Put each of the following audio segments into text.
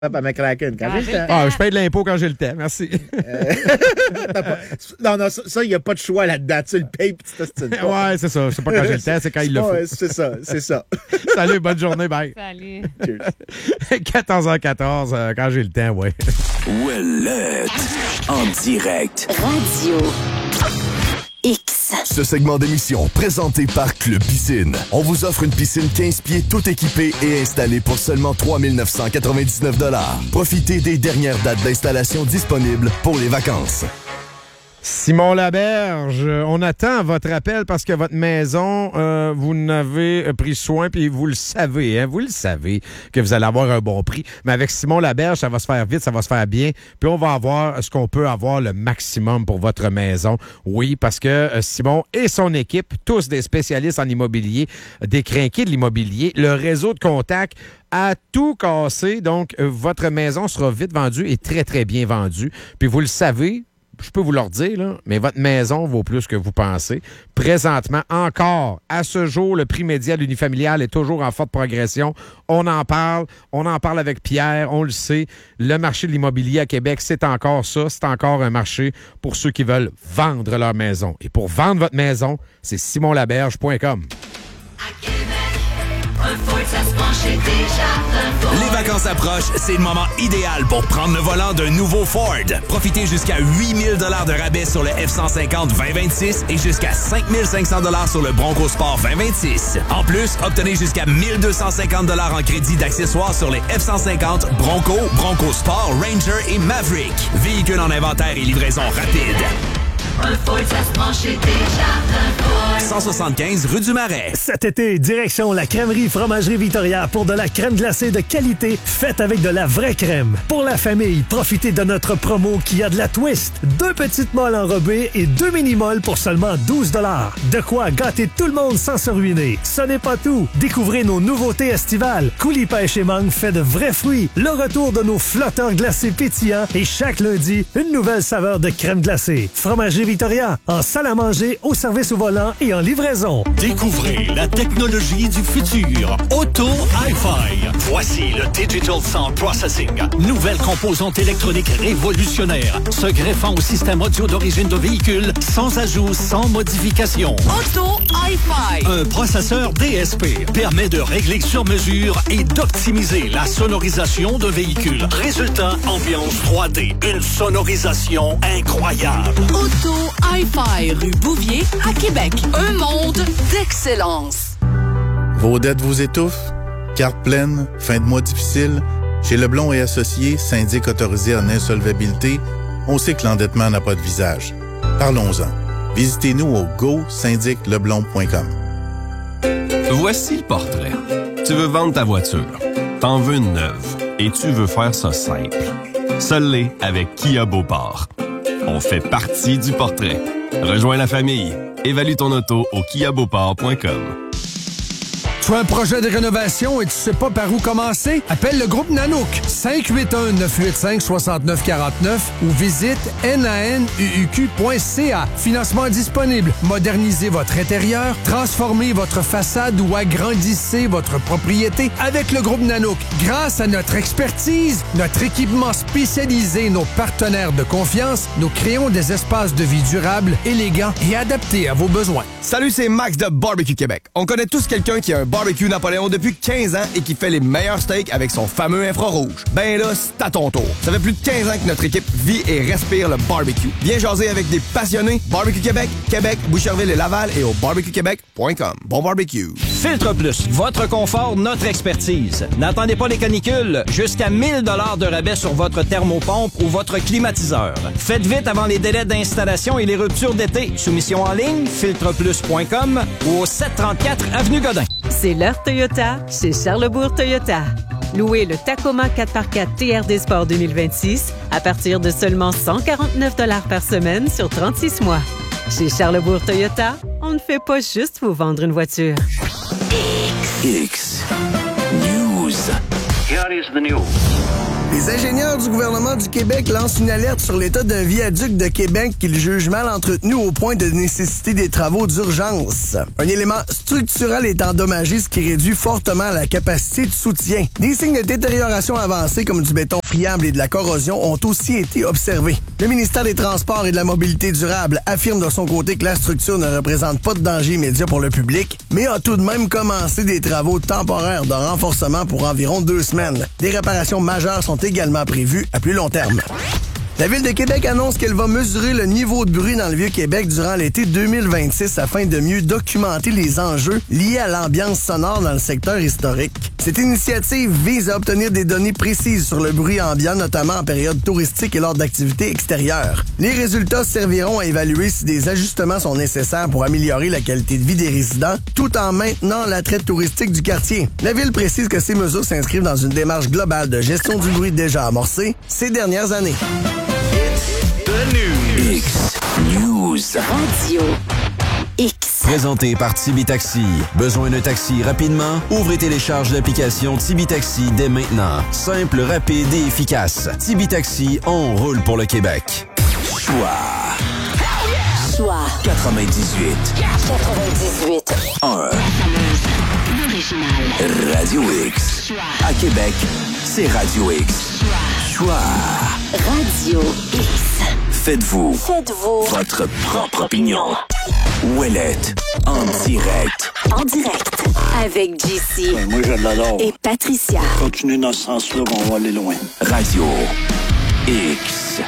à McCracken quand j'ai le temps. Ah, je paye de l'impôt quand j'ai le temps. Merci. Non, ça, il n'y a pas de choix là-dedans. Tu le payes puis tu t'ostines pas. Ouais, c'est ça. C'est pas quand j'ai le temps, c'est quand il le faut. C'est ça. Salut, bonne journée, bye. Salut. 14h14, quand j'ai le temps, ouais. Ouellette, en direct. Radio X. Ce segment d'émission, présenté par Club Piscine. On vous offre une piscine 15 pieds, toute équipée et installée pour seulement 3 999 $. Profitez des dernières dates d'installation disponibles pour les vacances. Simon Laberge, on attend votre appel parce que votre maison, vous n'avez pris soin, puis vous le savez, hein, vous le savez que vous allez avoir un bon prix. Mais avec Simon Laberge, ça va se faire vite, ça va se faire bien, puis on va avoir ce qu'on peut avoir le maximum pour votre maison. Oui, parce que Simon et son équipe, tous des spécialistes en immobilier, des crinqués de l'immobilier, le réseau de contacts a tout cassé, donc votre maison sera vite vendue et très, très bien vendue. Puis vous le savez, je peux vous le redire, là, mais votre maison vaut plus que vous pensez. Présentement, encore, à ce jour, le prix médian de l'unifamilial est toujours en forte progression. On en parle avec Pierre, on le sait. Le marché de l'immobilier à Québec, c'est encore ça. C'est encore un marché pour ceux qui veulent vendre leur maison. Et pour vendre votre maison, c'est simonlaberge.com. Les vacances approchent, c'est le moment idéal pour prendre le volant d'un nouveau Ford. Profitez jusqu'à 8 000 $ de rabais sur le F-150 2026 et jusqu'à 5 500 $ sur le Bronco Sport 2026. En plus, obtenez jusqu'à 1 250 $ en crédit d'accessoires sur les F-150, Bronco, Bronco Sport, Ranger et Maverick. Véhicules en inventaire et livraison rapide. Un Ford, ça se prend chez Desjardins Ford. 175 rue du Marais. Cet été, direction la crèmerie Fromagerie Victoria pour de la crème glacée de qualité faite avec de la vraie crème. Pour la famille, profitez de notre promo qui a de la twist. 2 petites molles enrobées et 2 mini-molles pour seulement 12 $. De quoi gâter tout le monde sans se ruiner. Ce n'est pas tout. Découvrez nos nouveautés estivales. Coulis pêche et mangue fait de vrais fruits. Le retour de nos flotteurs glacés pétillants et chaque lundi, une nouvelle saveur de crème glacée. Fromagerie Victoria, en salle à manger, au service au volant et en livraison. Découvrez la technologie du futur. Auto Hi-Fi. Voici le Digital Sound Processing. Nouvelle composante électronique révolutionnaire, se greffant au système audio d'origine de véhicule, sans ajout, sans modification. Auto Hi-Fi. Un processeur DSP permet de régler sur mesure et d'optimiser la sonorisation de véhicules. Résultat, ambiance 3D. Une sonorisation incroyable. Auto Hi-Fi, rue Bouvier, à Québec. Un monde d'excellence. Vos dettes vous étouffent? Carte pleine? Fin de mois difficile? Chez Leblond et Associés, syndic autorisé en insolvabilité, on sait que l'endettement n'a pas de visage. Parlons-en. Visitez-nous au go-syndicleblond.com. Voici le portrait. Tu veux vendre ta voiture. T'en veux une neuve. Et tu veux faire ça simple. Seul l'est avec Kia Beauport. On fait partie du portrait. Rejoins la famille. Évalue ton auto au kiabeauport.com. Tu as un projet de rénovation et tu sais pas par où commencer? Appelle le groupe Nanook 581-985-6949 ou visite nanuq.ca. Financement disponible. Modernisez votre intérieur, transformez votre façade ou agrandissez votre propriété avec le groupe Nanook. Grâce à notre expertise, notre équipement spécialisé, nos partenaires de confiance, nous créons des espaces de vie durables, élégants et adaptés à vos besoins. Salut, c'est Max de Barbecue Québec. On connaît tous quelqu'un qui a un barbecue Napoléon depuis 15 ans et qui fait les meilleurs steaks avec son fameux infrarouge. Ben là, c'est à ton tour. Ça fait plus de 15 ans que notre équipe vit et respire le barbecue. Viens jaser avec des passionnés. Barbecue Québec, Québec, Boucherville et Laval et au barbecuequebec.com. Bon barbecue. Filtre Plus, votre confort, notre expertise. N'attendez pas les canicules. Jusqu'à 1 000 $ de rabais sur votre thermopompe ou votre climatiseur. Faites vite avant les délais d'installation et les ruptures d'été. Soumission en ligne, filtreplus.com ou au 734 Avenue Godin. C'est l'heure Toyota chez Charlesbourg Toyota. Louez le Tacoma 4x4 TRD Sport 2026 à partir de seulement 149 $ par semaine sur 36 mois. Chez Charlesbourg Toyota, on ne fait pas juste vous vendre une voiture. X News. Here is the news. Les ingénieurs du gouvernement du Québec lancent une alerte sur l'état d'un viaduc de Québec qu'ils jugent mal entretenu au point de nécessiter des travaux d'urgence. Un élément structural est endommagé, ce qui réduit fortement la capacité de soutien. Des signes de détérioration avancés comme du béton friable et de la corrosion ont aussi été observés. Le ministère des Transports et de la Mobilité durable affirme de son côté que la structure ne représente pas de danger immédiat pour le public, mais a tout de même commencé des travaux temporaires de renforcement pour environ 2 semaines. Des réparations majeures sont également prévues à plus long terme. La Ville de Québec annonce qu'elle va mesurer le niveau de bruit dans le Vieux-Québec durant l'été 2026 afin de mieux documenter les enjeux liés à l'ambiance sonore dans le secteur historique. Cette initiative vise à obtenir des données précises sur le bruit ambiant, notamment en période touristique et lors d'activités extérieures. Les résultats serviront à évaluer si des ajustements sont nécessaires pour améliorer la qualité de vie des résidents, tout en maintenant l'attrait touristique du quartier. La Ville précise que ces mesures s'inscrivent dans une démarche globale de gestion du bruit déjà amorcée ces dernières années. X News Radio X. Présenté par Tibi Taxi. Besoin d'un taxi rapidement? Ouvrez et télécharge l'application Tibi Taxi dès maintenant. Simple, rapide et efficace. Tibi Taxi, on roule pour le Québec. Choix 98 1 Radio X. À Québec, c'est Radio X. Choix Radio X. Faites-vous votre propre opinion. Ouellette, en direct. En direct. Avec JC. Ouais, moi, je l'adore. Et Patricia. Continuez dans ce sens-là, on va aller loin. Radio X.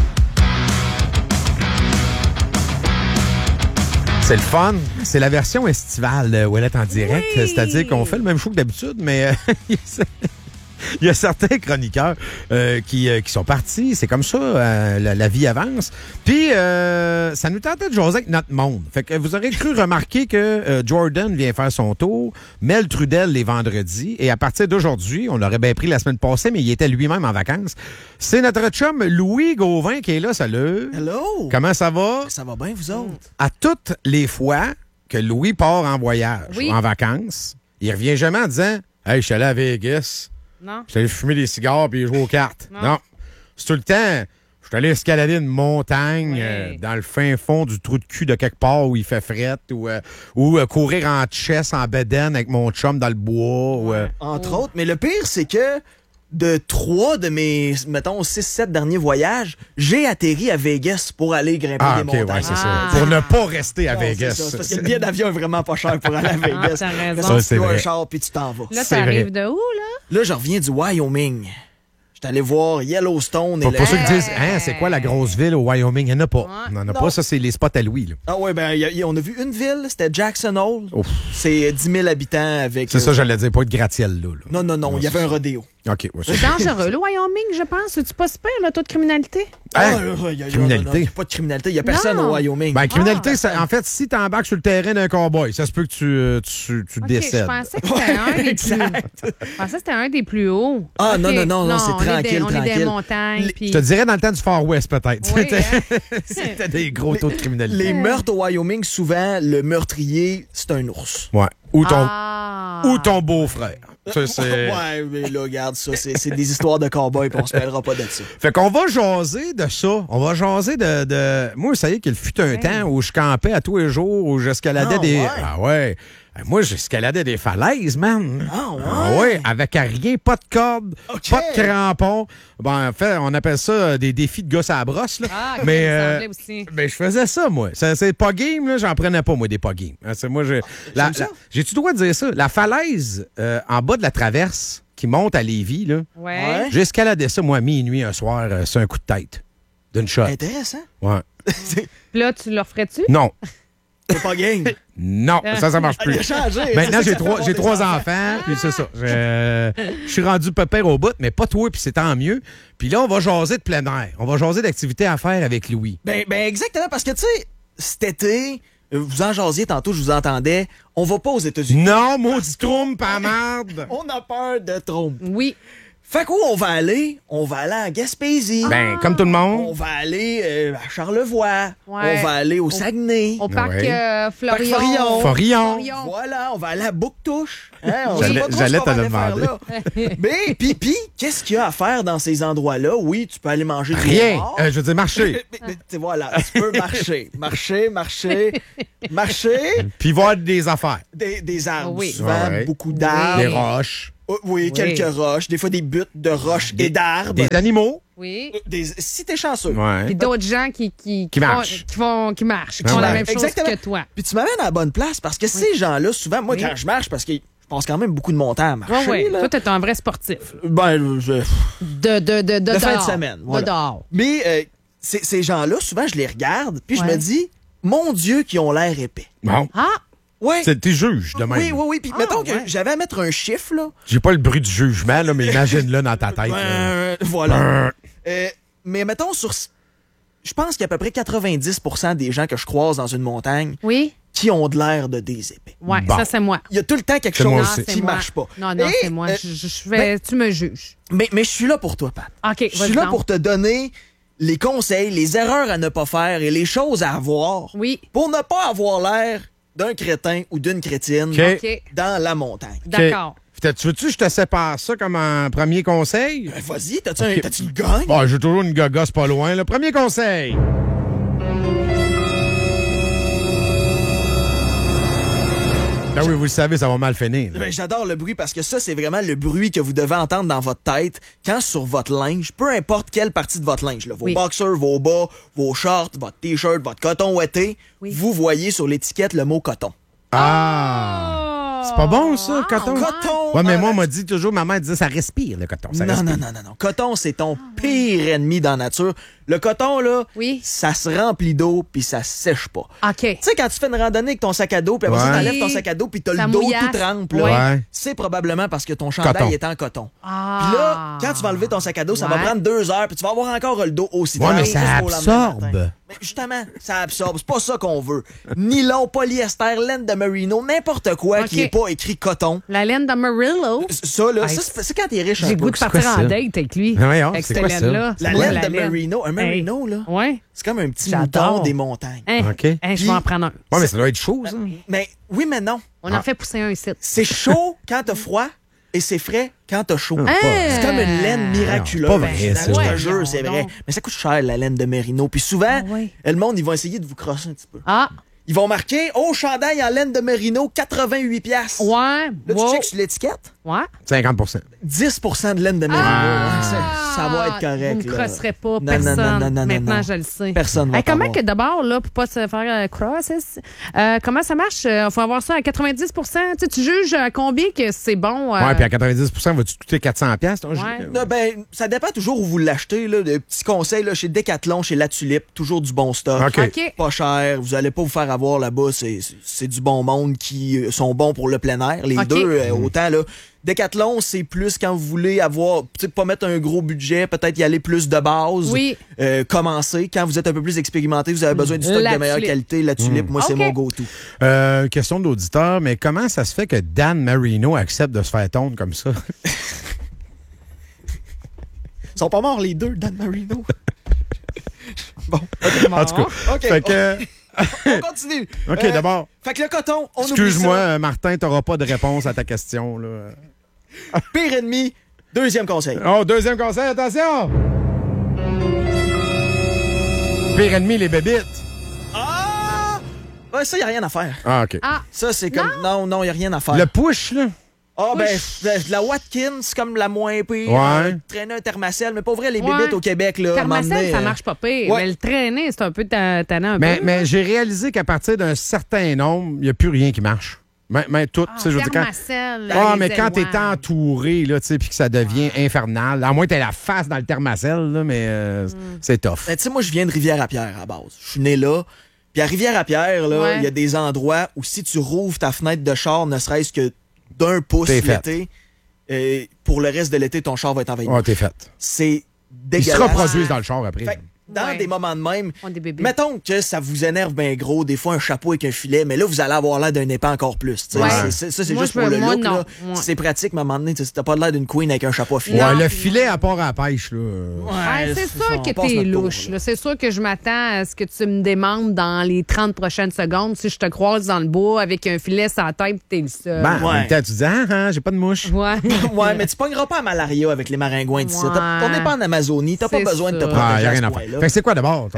C'est le fun. C'est la version estivale de Ouellette en direct. Oui. C'est-à-dire qu'on fait le même show que d'habitude, mais il y a certains chroniqueurs qui sont partis. C'est comme ça, la vie avance. Puis, ça nous tentait de jaser avec notre monde. Fait que vous aurez cru remarquer que Jordan vient faire son tour, Mel Trudel les vendredis, et à partir d'aujourd'hui, on l'aurait bien pris la semaine passée, mais il était lui-même en vacances. C'est notre chum Louis Gauvin qui est là. Salut! Hello! Comment ça va? Ça va bien, vous autres? À toutes les fois que Louis part en voyage, ou en vacances, il revient jamais en disant « Hey, je suis allé à Vegas. » Non. Je suis allé fumer des cigares puis jouer aux cartes. Non. C'est tout le temps. Je suis allé escalader une montagne dans le fin fond du trou de cul de quelque part où il fait frette ou courir en chess, en bedaine avec mon chum dans le bois. Entre autres. Mais le pire, c'est que de 3 de mes, mettons, 6-7 derniers voyages, j'ai atterri à Vegas pour aller grimper des montagnes. Ouais, c'est ça. Pour ne pas rester à Vegas. C'est ça, parce que le billet d'avion est vraiment pas cher pour aller à Vegas. T'as raison. Tu loues un char puis tu t'en vas. Là, t'arrives de où, là? Là, je reviens du Wyoming. J'étais allé voir Yellowstone. Pour ceux qui disent, c'est quoi la grosse ville au Wyoming? Il n'y en a pas. Il n'y en a pas. Ça, c'est les spots à Louis. Là. Ah ouais, ben, on a vu une ville, c'était Jackson Hole. Ouf. C'est 10 000 habitants avec... C'est ça, j'allais dire, pas de gratte-ciel là. Non, il y avait un rodéo. OK. Ouais, c'est dangereux, le Wyoming, je pense. C'est-tu pas super, le taux de criminalité? Criminalité? Il n'y a pas de criminalité. Il n'y a personne au Wyoming. Ben, criminalité, en fait, si tu embarques sur le terrain d'un cowboy, ça se peut que tu décèdes. Je pensais que c'était un des plus... Je pensais que c'était un des plus hauts. Ah, non, c'est tranquille, on est des montagnes. Je te dirais dans le temps du Far West, peut-être. Oui, c'était des gros taux de criminalité. Les meurtres au Wyoming, souvent, le meurtrier, c'est un ours. Ouais. Ou ton beau-frère. Ça, ouais, mais là, regarde ça. C'est des histoires de cow-boys, puis on se mêlera pas de ça. Fait qu'on va jaser de ça. On va jaser de... Moi, ça y est qu'il fut un temps où je campais à tous les jours, où j'escaladais des... Ah ouais. Moi, j'escaladais des falaises, man. Ah ouais, avec rien, pas de corde, pas de crampons. Bon, en fait, on appelle ça des défis de gosse à la brosse. Là. Mais je faisais ça, moi. C'est pas game, là, j'en prenais pas, moi, des pas game. J'ai-tu le droit de dire ça? La falaise en bas de la traverse qui monte à Lévis, là, j'escaladais ça, moi, à minuit, un soir, sur un coup de tête. D'une shot. Intéressant. Ouais. Là, tu le referais-tu? Non. C'est pas gang. Non, ça marche plus. Maintenant, j'ai 3 enfants, puis c'est ça. Je suis rendu pépère au bout, mais pas toi, puis c'est tant mieux. Puis là, on va jaser de plein air. On va jaser d'activités à faire avec Louis. Ben exactement, parce que, tu sais, cet été, vous en jasiez tantôt, je vous entendais, on va pas aux États-Unis. Non, maudit trompe, pas merde. On a peur de trompe. Oui. Fait qu'où on va aller? On va aller à Gaspésie. Ben, comme tout le monde. On va aller à Charlevoix. Ouais. On va aller au Saguenay. Au parc Ouais. Florion. Forillon. Voilà, on va aller à Bouctouche. Hein, on J'allais- sait pas trop j'allais ce qu'on va te le aller faire demander. là. Mais, puis, qu'est-ce qu'il y a à faire dans ces endroits-là? Oui, tu peux aller manger du Rien. homard. Je veux dire, marcher. Mais, voilà, tu peux marcher. Puis voir des affaires. Des arbres, Oui. souvent, Ouais. beaucoup d'arbres. Des roches. Oui, quelques roches. Des fois, des buttes de roches et d'arbres. Des animaux. Oui. Si t'es chanceux. Ouais. Puis d'autres gens qui marchent. qui marchent, qui Ouais. font la même chose Exactement. que toi. Puis tu m'amènes à la bonne place parce que ces gens-là, souvent, moi, quand je marche, parce que je passe quand même beaucoup de mon temps à marcher. Oui, oui. là. Toi, t'es un vrai sportif. Ben, De fin de dehors. semaine. Voilà. De dehors. Mais ces gens-là, souvent, je les regarde, puis je Ouais. me dis, mon Dieu, qui ont l'air épais. Bon. Ah! Ouais. C'est tes juges de même. Oui. Puis mettons que j'avais à mettre un chiffre, là. J'ai pas le bruit du jugement, là, mais imagine-le dans ta tête. là. Voilà. Mais mettons, je pense qu'il y a à peu près 90% des gens que je croise dans une montagne Oui. qui ont de l'air de des épais. Ouais, Bon. ça, c'est moi. Il y a tout le temps quelque C'est moi chose aussi. qui marche pas. Non, Et, c'est moi. ben, Tu me juges. Mais je suis là pour toi, Pat. OK, Je suis là pour te donner les conseils, les erreurs à ne pas faire et les choses à avoir pour ne pas avoir l'air d'un crétin ou d'une crétine OK. dans la montagne. D'accord. Tu veux-tu que je te sépare ça comme un premier conseil? Vas-y, t'as-tu le gagne? Bon, j'ai toujours une gogosse pas loin. Le premier conseil. Ah oui, vous le savez, ça va mal finir. Ben, j'adore le bruit parce que ça, c'est vraiment le bruit que vous devez entendre dans votre tête quand sur votre linge, peu importe quelle partie de votre linge, là, vos boxers, vos bas, vos shorts, votre t-shirt, votre coton ouaté, vous voyez sur l'étiquette le mot coton. Ah! C'est pas bon, ça, coton? Coton! Ouais, mais moi, on m'a dit toujours, maman disait, ça respire, le coton. Ça Non. respire. Coton, c'est ton pire ennemi dans la nature. Le coton, là, ça se remplit d'eau puis ça sèche pas. OK. Tu sais, quand tu fais une randonnée avec ton sac à dos, puis après ça, Ouais. t'enlèves ton sac à dos, puis t'as Ça le dos mouillasse. tout trempe, là, Ouais. c'est probablement parce que ton chandail Coton. est en coton. Ah. Puis là, quand tu vas enlever ton sac à dos, ça va Ouais. prendre 2 heures, puis tu vas avoir encore le dos aussi Ouais, trempé mais ça jusqu'au lendemain matin. absorbe. Mais justement, ça absorbe. C'est pas ça qu'on veut. Nylon, polyester, laine de merino, n'importe quoi qui OK. est pas écrit coton. La laine d'Amarillo. Ça, là, Hey, c'est quand t'es riche un J'ai peu. goût de partir en date avec lui. Ouais, avec c'est cette quoi ça? laine-là. La C'est moi, laine de merino. Un merino, là, Ouais. c'est comme un petit J'adore. mouton des montagnes. Hein? OK. Hein, je vais en prendre un. Ouais, mais ça doit être chaud, ça. Mais oui, mais non. On en fait pousser un ici. C'est chaud quand t'as froid et c'est frais quand t'as chaud. Hein? C'est comme une laine miraculeuse. pas vrai, ça. Je te Ouais, jure, c'est non, vrai. non. Mais ça coûte cher, la laine de merino. Puis souvent, oui. le monde, ils vont essayer de vous crosser un petit peu. Ah. Ils vont marquer, oh, chandail en laine de merino, 88 piastres. Ouais. Là, tu wow. checkes sur l'étiquette, Ouais. 50%. 10% de laine de merino. Ça va être correct. Vous me là. crosserez pas, Non, personne. non. Maintenant, je le sais. Personne va Hey, comment t'avoir. que d'abord, là, pour pas se faire crosses, comment ça marche? Faut avoir ça à 90%. Tu juges à combien que c'est bon? Ouais, puis à 90%, vas-tu te coûter 400$? ton Ouais. gilet? Non, ben, ça dépend toujours où vous l'achetez. Là. Des petits conseils là, chez Decathlon, chez La Tulipe, toujours du bon stock. OK. OK. Pas cher, vous allez pas vous faire avoir là-bas. C'est du bon monde qui sont bons pour le plein air. Les OK. deux, autant là. Decathlon, c'est plus quand vous voulez avoir, tu sais, pas mettre un gros budget, peut-être y aller plus de base. Oui. Commencer. Quand vous êtes un peu plus expérimenté, vous avez besoin du stock La de meilleure Tulipe. qualité. La Tulipe, moi, c'est OK. mon go-to. Question d'auditeur, mais comment ça se fait que Dan Marino accepte de se faire tondre comme ça? Ils sont pas morts les deux, Dan Marino. Bon. En tout cas, OK. fait que... On continue. OK, d'abord. Fait que le coton, on oublie Excuse-moi, ça. Martin, t'auras pas de réponse à ta question. Là. Pire ennemi, deuxième conseil. Oh, deuxième conseil, attention! Pire ennemi, les bébites. Ah! Ouais, ça, y a rien à faire. Ah, OK. Ah. Ça, c'est comme... Non, y a rien à faire. Le push, là? Ah, la Watkins, c'est comme la moins pire. Ouais. Traîner un thermacelle, mais pas vrai, les Ouais. bébites au Québec, là. à un moment Thermacelle, donné, ça marche pas pire. ouais. Mais le traîner, c'est un peu tannant un Mais, peu. mais j'ai réalisé qu'à partir d'un certain nombre, il n'y a plus rien qui marche. Mais tout, tu sais, je veux dire, quand... Thermacelle. Ah, les mais quand t'es éloigne. entouré, là, tu sais, puis que ça devient infernal, à moins que t'aies la face dans le thermacelle, là, mais c'est tough. Ben, tu sais, moi, je viens de Rivière-à-Pierre, à la base. Je suis né là. Puis à Rivière-à-Pierre, là, Ouais. il y a des endroits où si tu rouvres ta fenêtre de char, ne serait-ce que d'un pouce T'es fait. l'été, pour le reste de l'été, ton char va être envahi. Oh, t'es fait. C'est Ils se dégueulasse. reproduisent dans le char après. Fait que dans des moments de même, On est des bébés. mettons que ça vous énerve bien gros, des fois un chapeau avec un filet, mais là, vous allez avoir l'air d'un épais encore plus. tu sais. Ouais. Ça, c'est Moi, juste je pour veux- le moi, look. non. Là. Ouais. C'est pratique, mais à un moment donné, tu sais, t'as pas l'air d'une queen avec un chapeau à filet. Ouais, le filet à part à la pêche, là. Ouais, c'est sûr ça, que on passe t'es notre tour, louche. là. C'est sûr que je m'attends à ce que tu me demandes dans les 30 prochaines secondes si je te croise dans le bois avec un filet sur la tête, t'es le seul. Ben, en même temps, tu dis, j'ai pas de mouche. Ouais. Ouais, mais tu pogneras pas à malaria avec les maringouins d'ici. Ouais. On n'est pas en Amazonie, t'as pas C'est besoin de te ça. protéger Ah, y a à ce rien à faire. point-là. Fait que c'est quoi d'abord?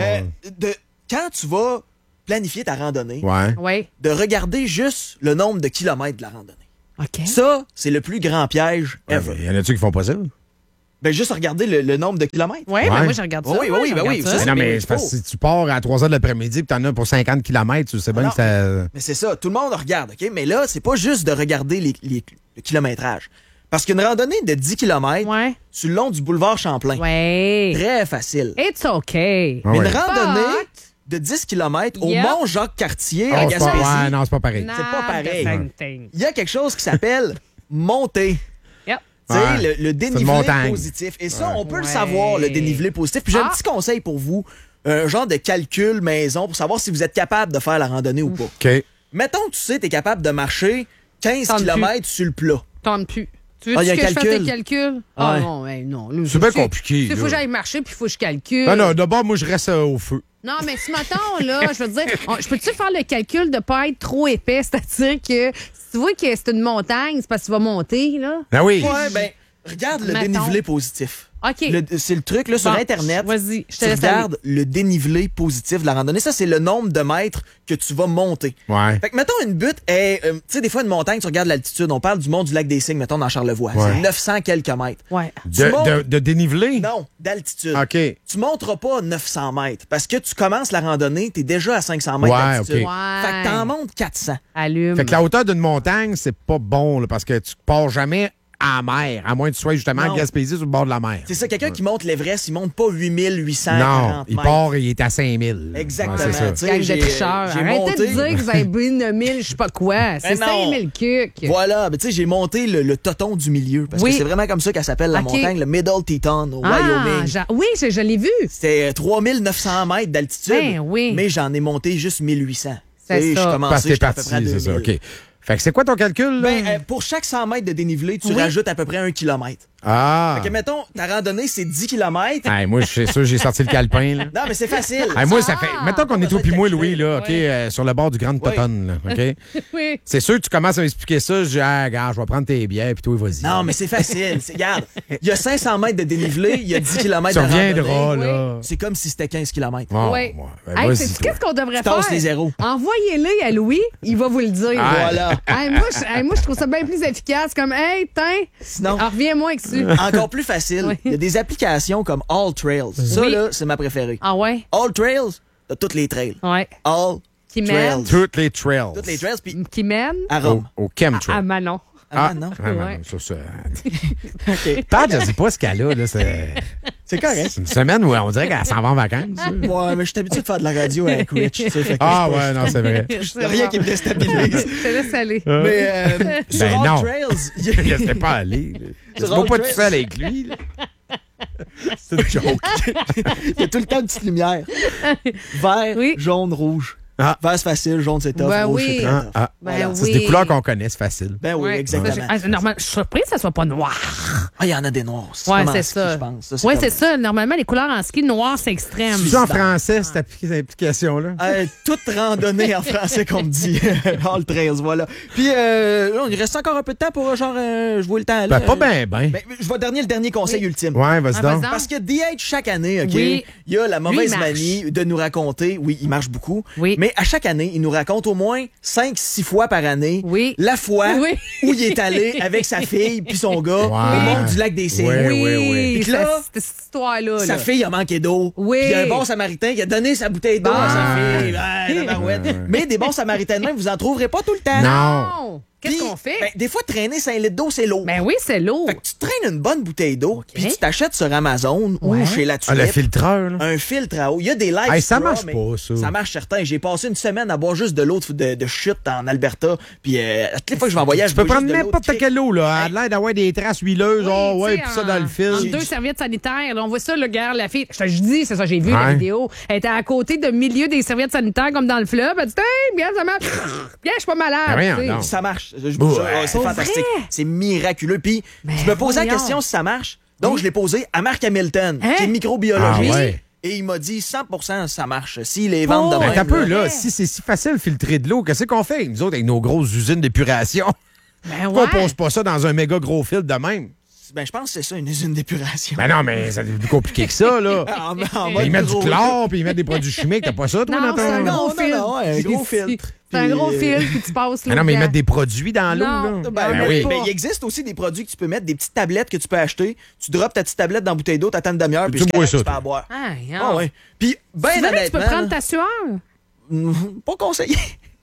Quand tu vas planifier ta randonnée, Ouais. de regarder juste le nombre de kilomètres de la randonnée. OK. Ça, c'est le plus grand piège ever. Y en a-tu qui font pas ça? Ben, juste regarder le nombre de kilomètres. Ouais, ben moi, je regarde ça. Oui, Ouais, oui, je ben oui. regarde ça, ça. c'est Non, bien mais qu'il c'est parce faut. que si tu pars à 3 h de l'après-midi et t'en as pour 50 km, tu sais bien que ça. Mais c'est ça, tout le monde regarde, OK? Mais là, c'est pas juste de regarder le kilométrage. Parce qu'une randonnée de 10 km sur le long du boulevard Champlain, très facile. It's okay. Mais une ouais. randonnée de 10 km au Yep. Mont-Jacques-Cartier à Oh, c'est pas- Gaspésie, ouais, non, c'est pas pareil. c'est pas pareil. Not the same thing. Il y a quelque chose qui s'appelle monter. Yep. Tu sais, Ouais. le C'est une dénivelé montagne. positif. Et ça, Ouais. on peut le savoir, le dénivelé positif. Puis j'ai un petit conseil pour vous, un genre de calcul maison pour savoir si vous êtes capable de faire la randonnée ou pas. OK. Mettons que tu sais, tu es capable de marcher 15 Tente km sur le plat. Tente plus. Tu veux Ah, il y a que un je fasse calcul. des calculs? Ouais. Ah non, mais non. Là, C'est bien tu sais, compliqué, Il faut là. que j'aille marcher puis il faut que je calcule. Non, non, d'abord, moi, je reste au feu. Non, mais ce matin, là, je veux dire, je peux-tu faire le calcul de pas être trop épais? C'est-à-dire que si tu vois que c'est une montagne, c'est parce que tu vas monter, là. Ah oui. Ouais, ben, regarde le Mettons. dénivelé positif. OK. C'est le truc, là, sur Bon, Internet. vas-y, je te Tu laisse regardes le dénivelé positif de la randonnée. Ça, c'est le nombre de mètres que tu vas monter. Ouais. Fait que, mettons, une butte est... tu sais, des fois, une montagne, tu regardes l'altitude. On parle du mont du lac des Cygnes, mettons, dans Charlevoix. Ouais. C'est 900 quelques mètres. Ouais. Tu montes- De dénivelé? Non, d'altitude. OK. Tu monteras pas 900 mètres parce que tu commences la randonnée, t'es déjà à 500 mètres Ouais, d'altitude. OK. Ouais. Fait que t'en montes 400. Allume. Fait que la hauteur d'une montagne, c'est pas bon, là, parce que tu pars jamais à la mer, à moins que tu sois justement Non. à Gaspésie sur le bord de la mer. C'est ça, quelqu'un qui monte l'Everest, il monte pas 8800 Non, il mètres. part et il est à 5000. Exactement. Ouais, c'est ça. Tu sais, Gang de j'ai- tricheurs. j'ai Arrêtez monté- de dire que vous avez bu 9000, je sais pas quoi. C'est non. 5000 cucs. Voilà, ben, tu sais, j'ai monté le toton du milieu parce Oui. que c'est vraiment comme ça qu'elle s'appelle la OK. montagne, le Middle Teton au Ah, Wyoming. oui, je l'ai vu. C'était 3900 mètres d'altitude, Ben oui. mais j'en ai monté juste 1800. C'est Tu sais, ça. je commençais, Parce que t'es j'étais à peu près à parti, c'est ça. 2000. OK. Fait que c'est quoi ton calcul, là? Ben, pour chaque 100 mètres de dénivelé, tu Oui. rajoutes à peu près 1 km. Ah! Fait que, mettons, ta randonnée, c'est 10 km. Hey, moi, je suis sûr, j'ai sorti le calepin, là. Non, mais c'est facile. Hey, moi, ça fait. Mettons qu'on est toi puis moi, Louis, là, OK, Ouais. sur le bord du Grand Totonne, là, OK? Oui. C'est sûr que tu commences à m'expliquer ça, je dis, regarde, je vais prendre tes bières, puis toi, vas-y. Non, mais c'est facile. Regarde, il y a 500 mètres de dénivelé, il y a 10 km Tu de reviendras, randonnée. là. C'est comme si c'était 15 km. Bon, Oui. ouais, ben, Hey, vas-y, sais-tu toi. qu'est-ce qu'on devrait Tu tasses faire? les zéros. Envoyez-les à Louis, il va vous le dire. Ah. Voilà. Hey, moi, je trouve ça bien plus efficace. Comme, hey, tiens, Sinon, reviens-moi avec ça. encore plus facile, Oui. il y a des applications comme All Trails. Ça, Oui. là, c'est ma préférée. Ah ouais? All Trails, t'as toutes les trails. Ouais. All Qui Trails. mène? Toutes les trails. Toutes les trails, puis Qui mène? à Rome. Au chemtrail. À Manon. Ah, non. Ah, Ouais. non, ça. OK. Pat, je sais pas ce qu'elle a, là. C'est correct. C'est une semaine où on dirait qu'elle s'en va en vacances. Ouais, mais je suis habitué de faire de la radio avec Rich, tu sais. fait que Ah, je- ouais, non, c'est vrai. c'est rien qui me déstabilise. Je te laisse aller. Mais sur Ben All non. Trails, il y a- Laissez pas aller. Tu Sur vas All pas tout Trails. seul avec lui. là. C'est une joke. il y a tout le temps une petite lumière. Vert, Oui. jaune, rouge. Ah. Vert, c'est facile, jaune, c'est tough, Ben rouge, oui. c'est très tough. Ah, Ben Voilà. c'est oui. des couleurs qu'on connaît, c'est facile. Ben oui, Ouais. exactement. Ah, normalement, je suis surprise que ça soit pas noir. Ah, il y en a des noirs. Ouais, comme en c'est ski, ça. je pense. Ça, Oui, comme- c'est ça. Normalement, les couleurs en ski, noir, c'est extrême. C'est en français, cette application-là? Toute randonnée en français, qu'on me dit. All Trails, voilà. Puis, là, il reste encore un peu de temps pour, genre, je vois le temps. Là, Ben, pas bien, ben. Ben, je vais donner le dernier conseil ultime. Ouais, vas-y Ah, donc. vas-y. Parce que DH, chaque année, OK, Oui. il y a la Lui, mauvaise il marche. manie de nous raconter, oui, il marche beaucoup, Oui. mais à chaque année, il nous raconte au moins 5-6 fois par année Oui. la fois Oui. où il est allé avec sa fille puis son gars au monde du lac des Cygnes. Oui, Oui, oui. Puis là, cette histoire-là. sa là. fille a manqué d'eau. Oui. Puis il y a un bon samaritain qui a donné sa bouteille d'eau à sa fille. Ouais, la barouette. Mais des bons samaritains de même, vous en trouverez pas tout le temps. Non. Qu'est-ce qu'on fait? Ben, des fois, traîner 5 litres d'eau, c'est lourd. Ben oui, c'est lourd. Fait que tu traînes une bonne bouteille d'eau, puis tu t'achètes sur Amazon ou chez La Tulipe. Le filtreur, là. Un filtre à eau. Il y a des lives. Hey, ça marche pas, ça. Ça marche certain. J'ai passé une semaine à boire juste de l'eau de chute en Alberta. Puis toutes les fois que je vais en voyage, Tu peux prendre n'importe quelle eau, là. Elle a l'air d'avoir des traces huileuses. Puis ça dans le fil. En 2 serviettes sanitaires. Là, on voit ça, le gars, la fille. Je dis, c'est ça, j'ai vu la vidéo. Elle était à côté de milieu des serviettes sanitaires, comme dans le fleuve. Elle dit, hey, bien, ça marche. Bien, je suis pas malade. Ça marche. Je vous jure, c'est fantastique. C'est miraculeux. Puis, je me posais la question si ça marche. Donc, je l'ai posé à Marc Hamilton, qui est microbiologiste. Et il m'a dit 100% ça marche. S'il les vendent de même. Un peu, là. Si c'est si facile de filtrer de l'eau, qu'est-ce qu'on fait, nous autres, avec nos grosses usines d'épuration? Pourquoi on pose pas ça dans un méga gros filtre de même? Ben, je pense que c'est ça, une usine d'épuration. Ben non, mais c'est plus compliqué que ça, là. Ils mettent du chlore, puis ils mettent des produits chimiques. T'as pas ça, toi, dans ton... c'est un gros filtre. Non, un gros filtre. C'est un gros filtre, puis tu passes l'eau. Non, mais ils mettent des produits dans l'eau, là. Ben oui. Mais il existe aussi des produits que tu peux mettre, des petites tablettes que tu peux acheter. Tu drops ta petite tablette dans la bouteille d'eau, t'attends une demi-heure, puis tu peux la boire. Ah, ouais. Puis, ben honnêtement... Tu peux prendre ta sueur? Pas conseillé.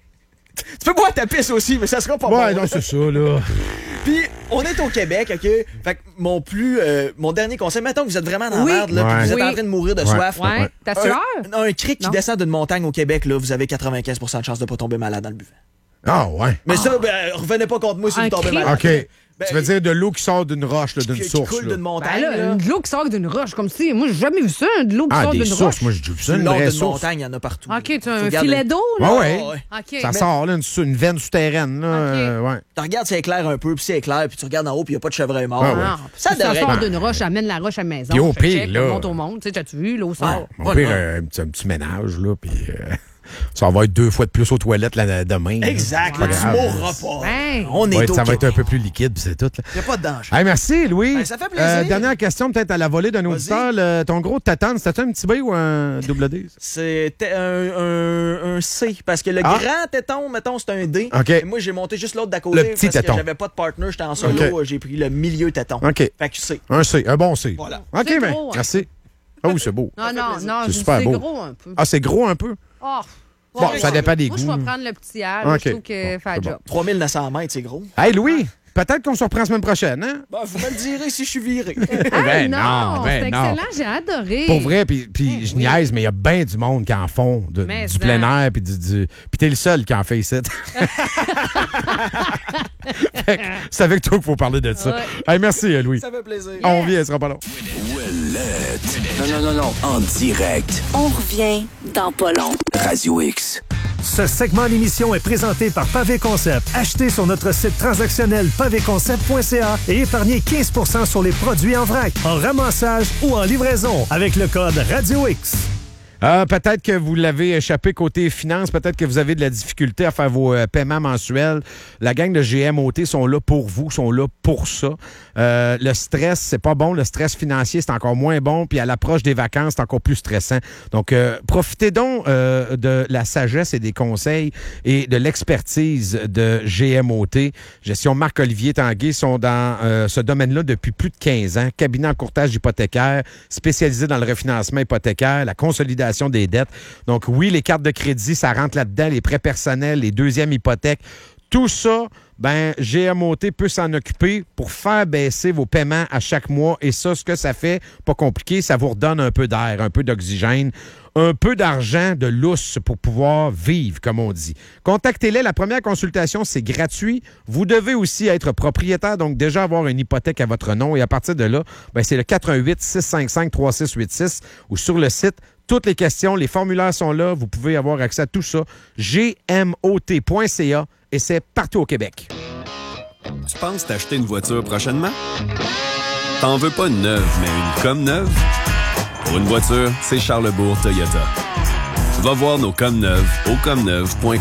Tu peux boire ta pisse aussi, mais ça sera pas bon. Ouais, non, c'est ça, là. Puis, on est au Québec, OK? Fait que mon dernier conseil, mettons que vous êtes vraiment dans la merde, là, puis vous êtes en train de mourir de soif. Ouais. Ta sueur? Un cric qui descend d'une montagne au Québec, là, vous avez 95% de chance de pas tomber malade dans le buffet. Ah, ouais. Mais ça, revenez pas contre moi si vous tombez malade. OK. Tu veux dire de l'eau qui sort d'une roche, d'une source. Qui coule d'une montagne. Ben là, de l'eau qui sort d'une roche, comme si. Moi, j'ai jamais vu ça, de l'eau qui sort d'une roche. Sources, moi, j'ai vu ça, une vraie source. montagne, il y en a partout. OK, tu as un filet d'eau, là? Ouais. OK. Ça sort, là, une veine souterraine, là. OK. Ouais. Tu regardes, c'est éclair un peu, puis c'est éclair, puis tu regardes en haut, puis il n'y a pas de chevreuil mort. Ça sort d'une roche, amène la roche à la maison. Puis au pire, là. On monte au monde, tu sais, as-tu vu, l'eau sort. Au pire, un petit ménage, là, puis... Ça va être 2 fois de plus aux toilettes demain. Exact. Là, tu mourras pas. On est ça va être un peu plus liquide, puis c'est tout. Il n'y a pas de danger. Hey, merci, Louis. Ça fait plaisir. Dernière question, peut-être à la volée d'un auditeur. Ton gros tatane, c'était un petit B ou un double D? C'était un C, parce que le grand téton, mettons, c'est un D. Okay. Et moi, j'ai monté juste l'autre d'à côté. Le petit parce téton. que j'avais pas de partner, j'étais en solo. J'ai pris le milieu téton. OK. Fait que C. Un C, un bon C. Voilà. OK, c'est mais gros, merci. Oh, c'est beau. Non, c'est super beau. gros un peu. Ah, c'est gros un peu? Oh. Bon, ça dépend des goûts. Moi, je vais prendre le petit R. Okay. Je trouve que fait le job. 3900 mètres, c'est gros. Hey, Louis, peut-être qu'on se reprend la semaine prochaine, hein? Ben, vous me le direz si je suis viré. C'est excellent, j'ai adoré. Pour vrai, puis je niaise, mais il y a bien du monde qui en font du plein air, puis puis t'es le seul qui en fait ici. C'est avec toi qu'il faut parler de ça. Hey, merci, Louis. Ça fait plaisir. On revient, ce sera pas long. Non. En direct. On revient dans pas long. Radio X. Ce segment d'émission est présenté par Pavé Concept. Achetez sur notre site transactionnel pavéconcept.ca et épargnez 15% sur les produits en vrac, en ramassage ou en livraison avec le code Radio X. Peut-être que vous l'avez échappé côté finance, peut-être que vous avez de la difficulté à faire vos paiements mensuels. La gang de GMOT sont là pour vous, sont là pour ça. Le stress, c'est pas bon. Le stress financier, c'est encore moins bon. Puis à l'approche des vacances, c'est encore plus stressant. Donc, profitez donc de la sagesse et des conseils et de l'expertise de GMOT. Gestion Marc-Olivier Tanguay sont dans ce domaine-là depuis plus de 15 ans. Cabinet en courtage hypothécaire, spécialisé dans le refinancement hypothécaire, la consolidation des dettes. Donc oui, les cartes de crédit, ça rentre là-dedans, les prêts personnels, les deuxièmes hypothèques. Tout ça, GMOT peut s'en occuper pour faire baisser vos paiements à chaque mois. Et ça, ce que ça fait, pas compliqué, ça vous redonne un peu d'air, un peu d'oxygène, un peu d'argent, de lousse pour pouvoir vivre, comme on dit. Contactez-les. La première consultation, c'est gratuit. Vous devez aussi être propriétaire, donc déjà avoir une hypothèque à votre nom. Et à partir de là, c'est le 418-655-3686 ou sur le site. Toutes les questions, les formulaires sont là. Vous pouvez avoir accès à tout ça. gmot.ca et c'est partout au Québec. Tu penses t'acheter une voiture prochainement? T'en veux pas une neuve, mais une comme neuve? Pour une voiture, c'est Charlebourg Toyota. Va voir nos comme neuves au comneuve.com.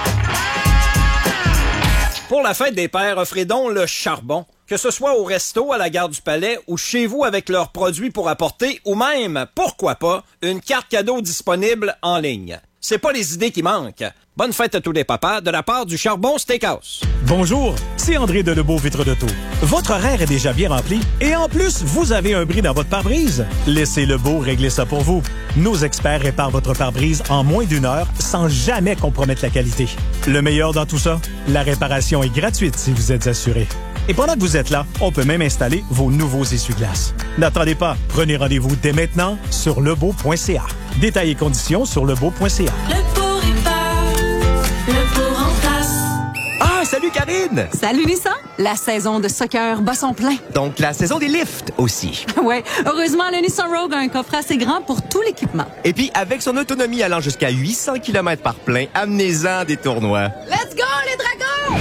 Pour la fête des pères, offrez donc le charbon. Que ce soit au resto, à la gare du Palais ou chez vous avec leurs produits pour apporter ou même, pourquoi pas, une carte cadeau disponible en ligne. C'est pas les idées qui manquent. Bonne fête à tous les papas de la part du Charbon Steakhouse. Bonjour, c'est André de Lebeau Vitre d'Auto. Votre horaire est déjà bien rempli et en plus, vous avez un bris dans votre pare-brise. Laissez Lebeau régler ça pour vous. Nos experts réparent votre pare-brise en moins d'1 heure sans jamais compromettre la qualité. Le meilleur dans tout ça, la réparation est gratuite si vous êtes assuré. Et pendant que vous êtes là, on peut même installer vos nouveaux essuie-glaces. N'attendez pas, prenez rendez-vous dès maintenant sur lebeau.ca. Détails et conditions sur lebeau.ca. Ah, salut Karine! Salut Nissan! La saison de soccer bat son plein. Donc la saison des lifts aussi. Ouais, heureusement, le Nissan Rogue a un coffre assez grand pour tout l'équipement. Et puis, avec son autonomie allant jusqu'à 800 km par plein, amenez-en des tournois. Let's go, les dragons!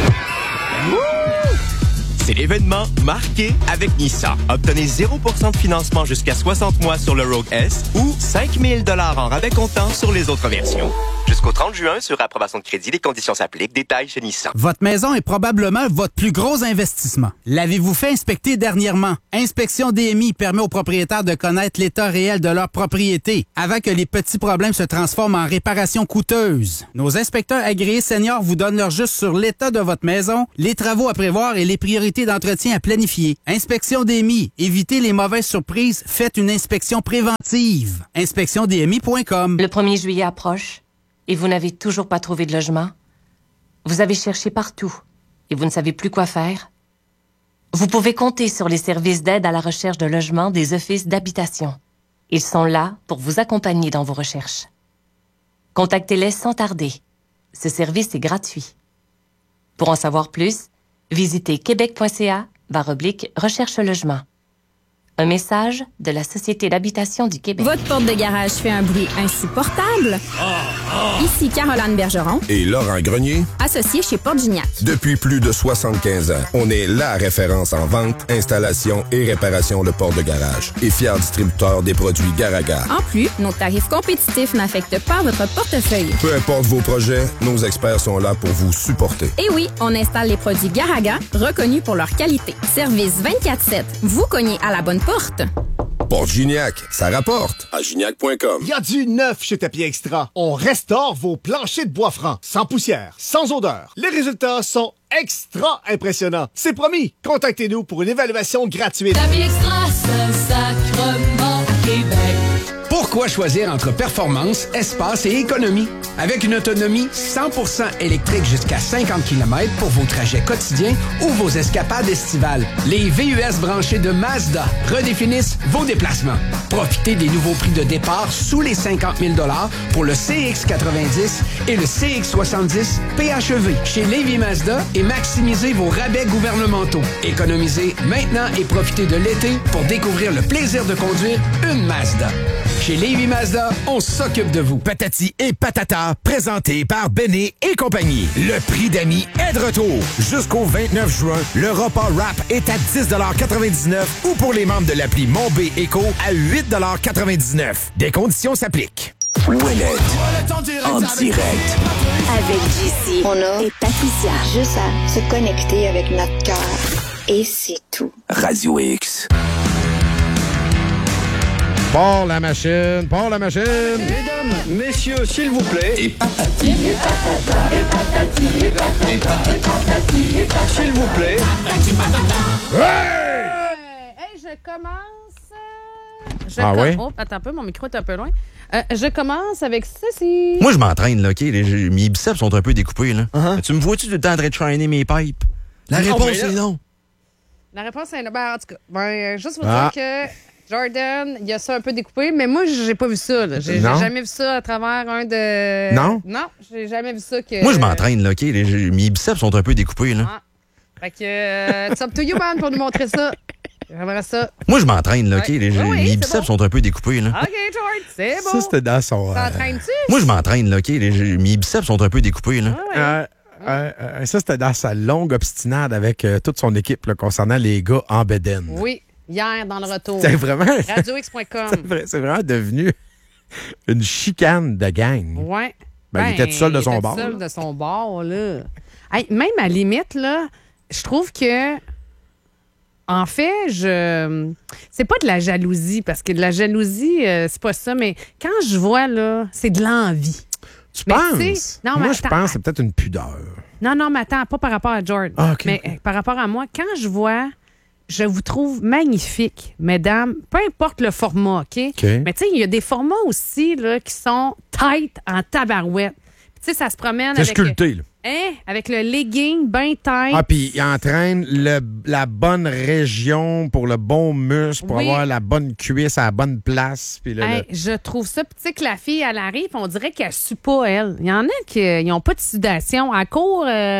C'est l'événement marqué avec Nissan. Obtenez 0% de financement jusqu'à 60 mois sur le Rogue S ou 5 000 $ en rabais comptant sur les autres versions. Jusqu'au 30 juin, sur approbation de crédit, les conditions s'appliquent. Détails chez Nissan. Votre maison est probablement votre plus gros investissement. L'avez-vous fait inspecter dernièrement? Inspection DMI permet aux propriétaires de connaître l'état réel de leur propriété avant que les petits problèmes se transforment en réparations coûteuses. Nos inspecteurs agréés seniors vous donnent leur juste sur l'état de votre maison, les travaux à prévoir et les priorités d'entretien à planifier. Inspection DMI. Évitez les mauvaises surprises. Faites une inspection préventive. InspectionDMI.com. Le 1er juillet approche. Et vous n'avez toujours pas trouvé de logement? Vous avez cherché partout et vous ne savez plus quoi faire? Vous pouvez compter sur les services d'aide à la recherche de logement des offices d'habitation. Ils sont là pour vous accompagner dans vos recherches. Contactez-les sans tarder. Ce service est gratuit. Pour en savoir plus, visitez québec.ca/recherche logement. Un message de la Société d'habitation du Québec. Votre porte de garage fait un bruit insupportable? Ici Caroline Bergeron. Et Laurent Grenier. Associé chez Porte Gignac. Depuis plus de 75 ans, on est la référence en vente, installation et réparation de portes de garage. Et fier distributeur des produits Garaga. En plus, nos tarifs compétitifs n'affectent pas votre portefeuille. Peu importe vos projets, nos experts sont là pour vous supporter. Et oui, on installe les produits Garaga, reconnus pour leur qualité. Service 24/7. Vous cognez à la bonne porte. Porte Gignac, ça rapporte. À gignac.com. Il y a du neuf chez Tapis Extra. On restaure vos planchers de bois franc, sans poussière, sans odeur. Les résultats sont extra impressionnants. C'est promis. Contactez-nous pour une évaluation gratuite. Tapis Extra, Saint-Sacrement, Québec. Pourquoi choisir entre performance, espace et économie? Avec une autonomie 100% électrique jusqu'à 50 km pour vos trajets quotidiens ou vos escapades estivales, les VUS branchés de Mazda redéfinissent vos déplacements. Profitez des nouveaux prix de départ sous les 50 000 $ pour le CX-90 et le CX-70 PHEV chez Lévy Mazda et maximisez vos rabais gouvernementaux. Économisez maintenant et profitez de l'été pour découvrir le plaisir de conduire une Mazda. Chez Lévy Mazda, on s'occupe de vous. Patati et patata, présenté par Béné et compagnie. Le prix d'amis est de retour. Jusqu'au 29 juin, le repas wrap est à 10,99 $ ou pour les membres de l'appli Mon B Éco à 8,99 $. Des conditions s'appliquent. Ouellette, en direct. Avec JC, Mona et Patricia. Juste à se connecter avec notre cœur. Et c'est tout. Radio X. Part la machine, part la machine. Mesdames, messieurs, s'il vous plaît. Et patati, et patata, et patati, et patata, et patati, et patata. S'il vous plaît. Hey, je commence. Oh, attends un peu, mon micro est un peu loin. Je commence avec ceci. Moi, je m'entraîne, là, OK? Mes biceps sont un peu découpés, là. Tu me vois-tu tout le temps en train de traîner mes pipes? La réponse est non. La réponse est non. Ben, en tout cas, juste pour dire que Jordan, il y a ça un peu découpé, mais moi, j'ai pas vu ça. J'ai jamais vu ça à travers un de... Non? Non, j'ai jamais vu ça que... Moi, je m'entraîne, là, OK? Mes biceps sont un peu découpés, là. Fait que, it's up to you, man, pour nous montrer ça. J'aimerais ça. Moi, je m'entraîne, là, OK? Mes biceps sont un peu découpés, là. OK, Jordan, c'est bon. Ça, c'était dans son... T'entraînes-tu? Moi, je m'entraîne, là, OK? Mes biceps sont un peu découpés, là. Ça, c'était dans sa longue obstinade avec toute son équipe là, concernant les gars en bedaine. Oui, hier, dans le retour. C'est vraiment... RadioX.com. C'est vraiment devenu une chicane de gang. Ouais. Il était tout seul de son bord. Il était seul de son bord, là. Hey, même à la limite, là, je trouve que... En fait, c'est pas de la jalousie, parce que de la jalousie, c'est pas ça, mais quand je vois, là, c'est de l'envie. Tu Mais penses? tu sais, non, Moi, mais je attends. pense que c'est peut-être une pudeur. Non, mais attends, pas par rapport à George. Ah, OK, mais par rapport à moi, quand je vois, je vous trouve magnifique, mesdames, peu importe le format, OK? Mais tu sais, il y a des formats aussi là, qui sont tight en tabarouette. Tu sais, ça se promène C'est avec... sculpté, là. Hein? Avec le legging bien tight. Ah, puis il entraîne la bonne région pour le bon muscle, pour Oui. avoir la bonne cuisse à la bonne place. Puis Hey, je trouve ça. Puis tu sais que la fille, elle arrive, on dirait qu'elle suit pas, elle. Il y en a qui n'ont pas de sudation. Elle court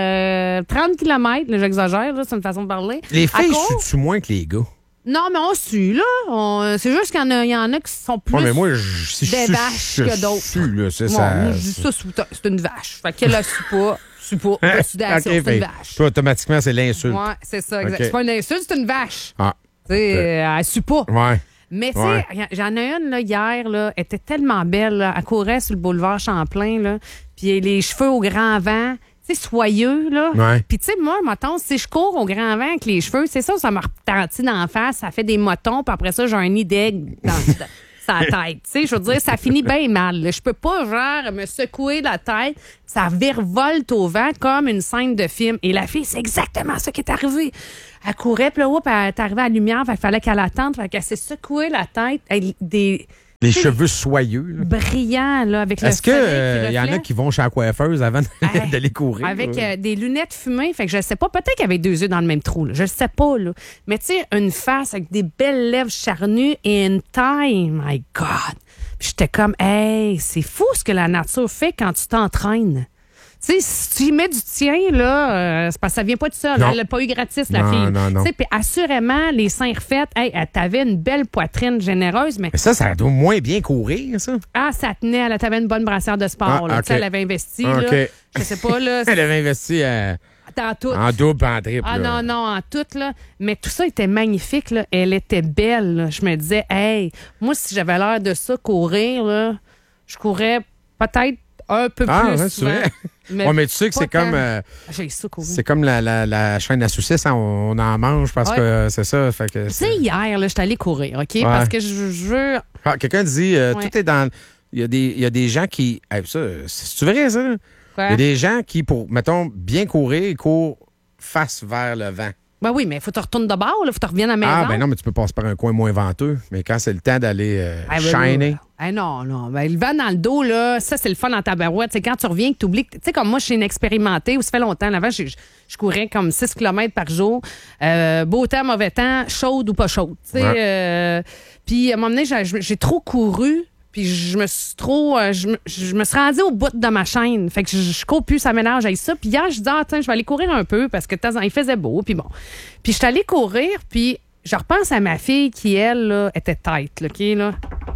30 km, j'exagère, là, c'est une façon de parler. les Elle filles court. suent moins que les gars. Non, mais on sue, là. C'est juste qu'il y en a qui sont plus Ouais, mais moi, si des je vaches je que d'autres. sue, là, c'est Bon, ça. moi, je dis ça, c'est une vache. Fait qu'elle la suit pas. Pas de sudation, OK, c'est une fait, vache. toi, automatiquement, c'est l'insulte. Ouais, c'est ça, exact. OK. C'est pas une insulte, c'est une vache. Ah. Tu sais, elle suit pas. Ouais. Mais tu Ouais. sais, j'en ai une là, hier, là, elle était tellement belle. Là, elle courait sur le boulevard Champlain, là, puis les cheveux au grand vent, tu sais, soyeux. Là. Ouais. Puis tu sais, moi, mettons, si je cours au grand vent avec les cheveux, c'est ça me retentit d'en face, ça fait des motons, puis après ça, j'ai un nid d'aigle dans sa tête. Tu sais, je veux dire, ça finit bien mal. Là. Je peux pas, genre, me secouer la tête, ça virevolte au vent comme une scène de film. Et la fille, c'est exactement ça qui est arrivé. Elle courait, puis là, elle est arrivée à la lumière, fait qu'il fallait qu'elle attende, fait qu'elle s'est secouée la tête avec Les cheveux soyeux. Là. brillants, là, avec le Est-ce que soleil qui y en a reflète. qui vont chez la coiffeuse avant d'aller courir? Avec des lunettes fumées, fait que je sais pas, peut-être qu'il y avait deux yeux dans le même trou, là, je sais pas, là. Mais tu sais, une face avec des belles lèvres charnues et une taille, my God! Puis j'étais comme, hey, c'est fou ce que la nature fait quand tu t'entraînes. Tu sais, si tu y mets du tien, là, c'est parce que ça vient pas de ça. Non. Elle l'a pas eu gratis, la Non, fille. non. Tu sais, puis assurément, les seins refaits, hey, t'avais une belle poitrine généreuse, mais Mais ça doit moins bien courir, ça. ah, ça tenait, elle avait une bonne brassière de sport. Ah, Là. OK. Tu sais, elle avait investi, OK. là. Je sais pas, là. Elle avait investi dans tout. en double, en triple. Ah là. non, en tout, là. Mais tout ça était magnifique, là. Elle était belle, là. Je me disais, hey, moi, si j'avais l'air de ça, courir, là, je courais peut-être un peu Ah, plus ouais, c'est souvent. vrai. Ouais, mais tu sais que pas c'est comme. tant. J'ai ça, courir. C'est comme la chaîne à saucisses, hein, on en mange parce Ouais. que c'est ça. Fait que Tu sais, hier, là, j'étais allée courir, OK? Ouais. Parce que je veux... Ah, quelqu'un dit Ouais. tout est dans. Il y a des gens qui. Hey, ça, c'est vrai, ça? Quoi? Il y a des gens qui, pour, mettons, bien courir, ils courent face vers le vent. Ben oui, mais il faut que tu retournes de bord, il faut que tu reviennes à la maison. Ah, ben non, mais tu peux passer par un coin moins venteux. Mais quand c'est le temps d'aller Ah, ben shiner. là. Ah non. Ben, le vent dans le dos, là, ça, c'est le fun dans ta barouette. C'est quand tu reviens que tu oublies. Tu sais, comme moi, je suis inexpérimentée, ou ça fait longtemps. Avant, je courais comme 6 km par jour. Beau temps, mauvais temps, chaude ou pas chaude. Tu sais, puis à un moment donné, j'ai trop couru. Puis je me suis trop... je me suis rendue au bout de ma chaîne. Fait que je cours plus, ça m'énerve, j'ai ça. Puis hier, je dis, tiens, je vais aller courir un peu parce que de temps en temps, il faisait beau. Puis bon. Puis je suis allée courir, puis je repense à ma fille qui, elle, là, était tight, là, OK, là.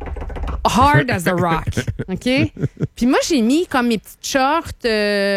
Hard as a rock, OK? Puis moi, j'ai mis comme mes petites shorts qui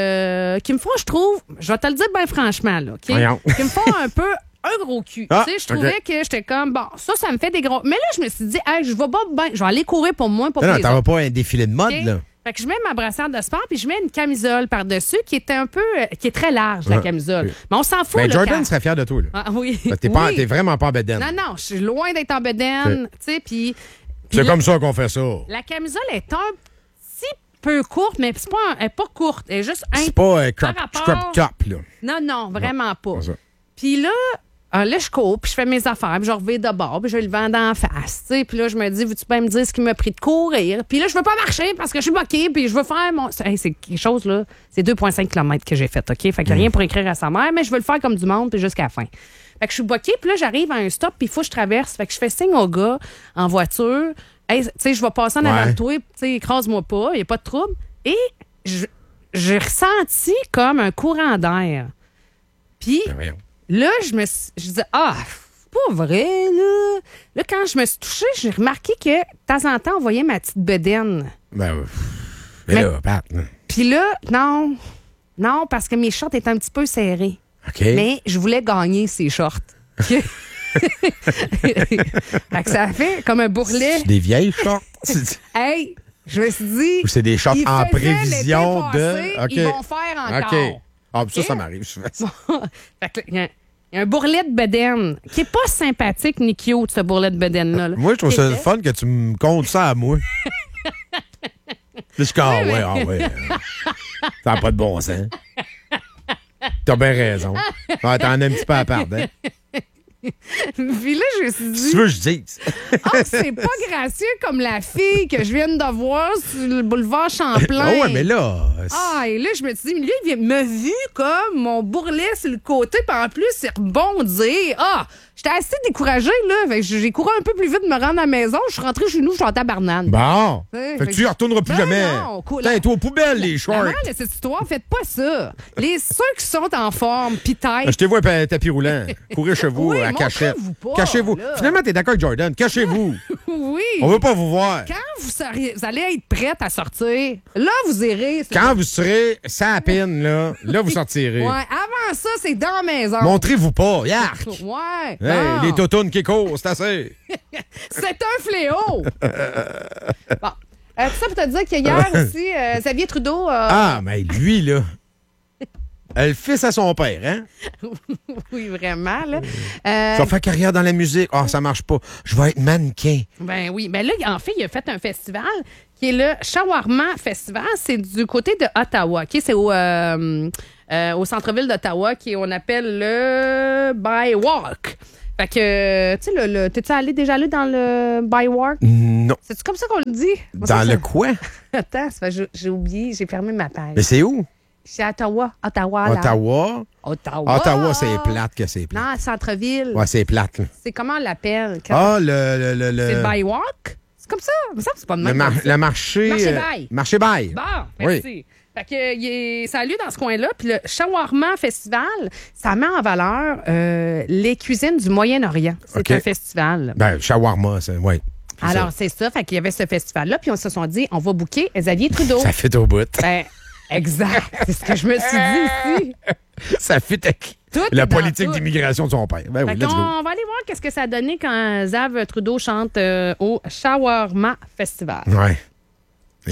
me font, je trouve, je vais te le dire bien franchement, là, OK? Voyons. Qui me font un peu un gros cul. Ah, tu sais, je trouvais OK. que j'étais comme, bon, ça me fait des gros... Mais là, je me suis dit, hey, je vais pas bien, je vais aller courir pour moi, pas pour Non, les t'en autres. vas pas un défilé de mode, OK? là. Fait que je mets ma brassière de sport puis je mets une camisole par-dessus qui est un peu... qui est très large, la Ouais. camisole. Mais on s'en fout, Ben, là, Jordan quand- serait fier de toi, là. Ah, oui. Fait que Oui. t'es vraiment pas en bedaine. Non, je suis loin d'être en bedaine, tu sais, puis... C'est là, comme ça qu'on fait ça. la camisole est un petit peu courte, mais c'est pas, elle est pas courte. Elle est juste un C'est pas crop par rapport- top, là. Non, vraiment pas. C'est ça. Puis là, je cours, puis je fais mes affaires, puis je reviens de bord, puis je le vends en face, tu sais. Puis là, je me dis, veux-tu bien me dire ce qui m'a pris de courir? Puis là, je veux pas marcher parce que je suis bloquée, puis je veux faire mon... Hey, c'est quelque chose, là, c'est 2,5 km que j'ai fait, OK? Fait qu'il y a rien pour écrire à sa mère, mais je veux le faire comme du monde, puis jusqu'à la fin. Fait que je suis bloquée, puis là, j'arrive à un stop, puis il faut que je traverse. Fait que je fais signe au gars en voiture. Hey, tu sais, je vais passer en avant de toi, tu sais, écrase-moi pas, il n'y a pas de trouble. Et j'ai ressenti comme un courant d'air. Puis là, je disais, c'est pas vrai, là. Là, quand je me suis touchée, j'ai remarqué que de temps en temps, on voyait ma petite bedaine. Ben, mais là, Pat. Puis là, non, parce que mes shorts étaient un petit peu serrés. OK. Mais je voulais gagner ces shorts. Fait que ça a fait comme un bourrelet. C'est des vieilles shorts. Hey, je me suis dit. Ou c'est des shorts ils en faisaient prévision l'été passé, de. OK. Ils vont faire encore. OK. Ah, ça, OK? ça m'arrive. Je fais ça. Fait que, il y a un bourrelet de bedaine qui est pas sympathique ni cute, ce bourrelet de bedaine-là. là. Moi, je trouve ça Qui le était- fun que tu me comptes ça à moi. Je suis comme, ouais. Ça n'a pas de bon sens. T'as bien raison. Ouais, t'en as un petit peu à part, hein? Puis là, je me suis dit... Tu veux que je dise? C'est pas gracieux comme la fille que je viens de voir sur le boulevard Champlain. Ah ouais, mais là... Et là, je me suis dit, lui, il m'a vu comme mon bourrelet sur le côté, puis en plus, il rebondit. J'étais assez découragée, là. Fait que j'ai couru un peu plus vite de me rendre à la maison. Je suis rentrée chez nous, je suis en tabarnane. Bon. Fait que tu y retourneras plus jamais. Non, cool. T'es aux poubelles, les shorts. Maman, cette histoire, faites pas ça. Ceux qui sont en forme, pis tête. Je te vois un tapis roulant. Courir chez vous à cachette. Cachez-vous. Finalement, t'es d'accord avec Jordan. Cachez-vous. Oui. On veut pas vous voir. Quand vous allez être prête à sortir, là, vous irez. Quand vous serez sans peine, là, vous sortirez. Ouais, avant ça, c'est dans la maison. Montrez-vous pas. Yark. Ouais. Hey, les toutounes qui courent, c'est assez. C'est un fléau. Bon. Tout ça pour te dire qu'hier aussi, Xavier Trudeau... mais lui, là... Le fils à son père, hein? Oui, vraiment, là. Je vais faire carrière dans la musique. Ça marche pas. Je vais être mannequin. Ben oui. Mais là, en fait, il a fait un festival qui est le Shawarma Festival. C'est du côté de Ottawa. Okay? C'est au centre-ville d'Ottawa, on appelle le Bywalk. Fait que, tu sais, t'es-tu déjà allé dans le Bywalk? Non. C'est-tu comme ça qu'on le dit? Dans le quoi? Attends, j'ai oublié, j'ai fermé ma page. Mais c'est où? C'est Ottawa. Ottawa. Ottawa, c'est plate que c'est plate. Non, centre-ville. Ouais, c'est plate. Là. C'est comment on l'appelle? C'est le Bywalk? C'est comme ça? Ça c'est pas de même. Le marché... Marché-bail. Marché-bail. Bon, merci. Oui. Fait que ça a lieu dans ce coin-là. Puis le Shawarma Festival, ça met en valeur les cuisines du Moyen-Orient. C'est un festival. Ben, shawarma, oui. Alors, c'est ça. Fait qu'il y avait ce festival-là. Puis on se sont dit, on va booker Xavier Trudeau. Ça fait au bout. Ben, exact. C'est ce que je me suis dit ici. Ça fait avec la politique d'immigration de son père. Ben oui, let's go. On va aller voir qu'est-ce que ça a donné quand Xav Trudeau chante au Shawarma Festival. Ouais.